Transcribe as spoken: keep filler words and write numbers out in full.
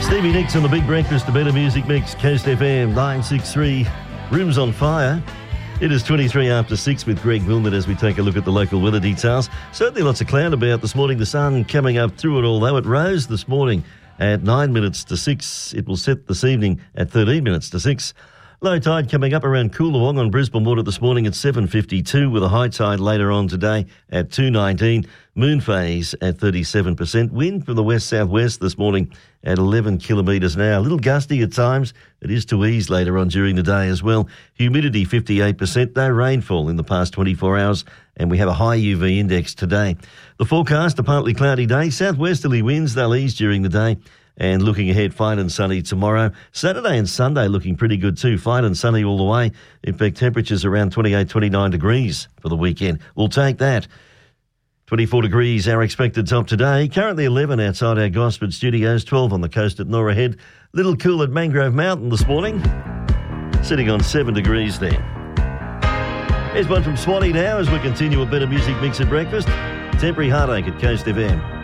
Stevie Nicks on the Big Breakfast, the Better Music Mix, Coast F M nine six three. Rooms on fire. It is twenty-three after six with Greg Wilmot as we take a look at the local weather details. Certainly lots of cloud about this morning. The sun coming up through it all, though. It rose this morning at nine minutes to six. It will set this evening at thirteen minutes to six. Low tide coming up around Coolawong on Brisbane Water this morning at seven fifty-two, with a high tide later on today at two nineteen. Moon phase at thirty-seven percent. Wind from the west-southwest this morning at eleven kilometres an hour. A little gusty at times. It is to ease later on during the day as well. Humidity fifty-eight percent. No rainfall in the past twenty-four hours. And we have a high U V index today. The forecast, a partly cloudy day. Southwesterly winds, they'll ease during the day. And looking ahead, fine and sunny tomorrow. Saturday and Sunday looking pretty good too. Fine and sunny all the way. In fact, temperatures around twenty-eight, twenty-nine degrees for the weekend. We'll take that. twenty-four degrees our expected top today. Currently eleven outside our Gosford studios, twelve on the coast at Norah Head. Little cool at Mangrove Mountain this morning. Sitting on seven degrees there. Here's one from Swanee now as we continue a better music mix at breakfast. Temporary Heartache at Coast F M.